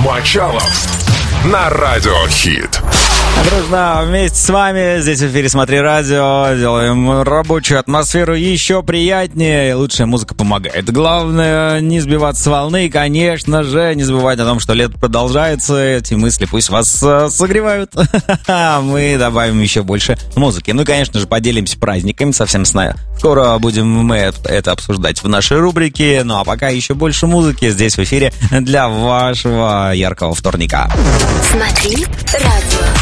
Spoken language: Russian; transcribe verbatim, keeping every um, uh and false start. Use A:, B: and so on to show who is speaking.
A: Мочалов на Радиохит.
B: Дружно, вместе с вами здесь в эфире «Смотри радио». Делаем рабочую атмосферу еще приятнее. И лучшая музыка помогает. Главное, не сбиваться с волны. И, конечно же, не забывать о том, что лето продолжается. Эти мысли пусть вас согревают. Мы добавим еще больше музыки. Ну и, конечно же, поделимся праздниками совсем с нами. Скоро будем мы это обсуждать в нашей рубрике. Ну а пока еще больше музыки здесь в эфире для вашего яркого вторника.
C: Смотри радио.